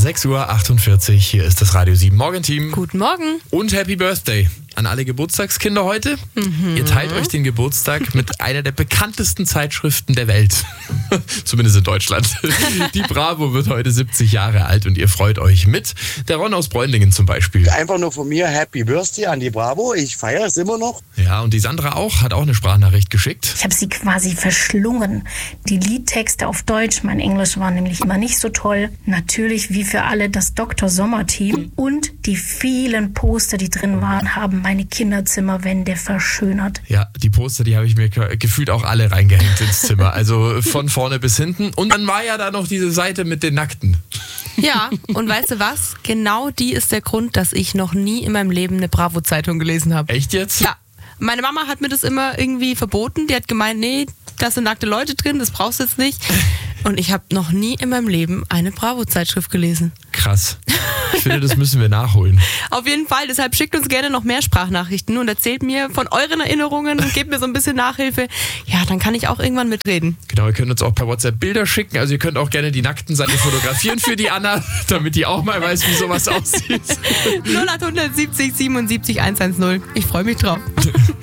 6:48 Uhr, hier ist das Radio 7 Morgenteam. Guten Morgen. Und Happy Birthday an alle Geburtstagskinder heute. Ihr teilt euch den Geburtstag mit einer der bekanntesten Zeitschriften der Welt. Zumindest in Deutschland. Die Bravo wird heute 70 Jahre alt und ihr freut euch mit. Der Ron aus Bräunlingen zum Beispiel. Einfach nur von mir Happy Birthday an die Bravo. Ich feiere es immer noch. Ja, und die Sandra auch, hat auch eine Sprachnachricht geschickt. Ich habe sie quasi verschlungen. Die Liedtexte auf Deutsch, mein Englisch war nämlich immer nicht so toll. Natürlich wie für alle das Dr. Sommer-Team. Und die vielen Poster, die drin waren, haben meine Kinderzimmerwände verschönert. Ja, die Poster, die habe ich mir gefühlt auch alle reingehängt ins Zimmer. Also von vorne bis hinten. Und dann war ja da noch diese Seite mit den Nackten. Ja, und weißt du was? Genau die ist der Grund, dass ich noch nie in meinem Leben eine Bravo-Zeitung gelesen habe. Echt jetzt? Ja. Meine Mama hat mir das immer irgendwie verboten. Die hat gemeint, nee, da sind nackte Leute drin, das brauchst du jetzt nicht. Und ich habe noch nie in meinem Leben eine Bravo-Zeitschrift gelesen. Krass. Ich finde, das müssen wir nachholen. Auf jeden Fall, deshalb schickt uns gerne noch mehr Sprachnachrichten und erzählt mir von euren Erinnerungen und gebt mir so ein bisschen Nachhilfe. Ja, dann kann ich auch irgendwann mitreden. Genau, ihr könnt uns auch per WhatsApp Bilder schicken. Also ihr könnt auch gerne die nackten Seite fotografieren für die Anna, damit die auch mal weiß, wie sowas aussieht. 0870 77 110. Ich freue mich drauf.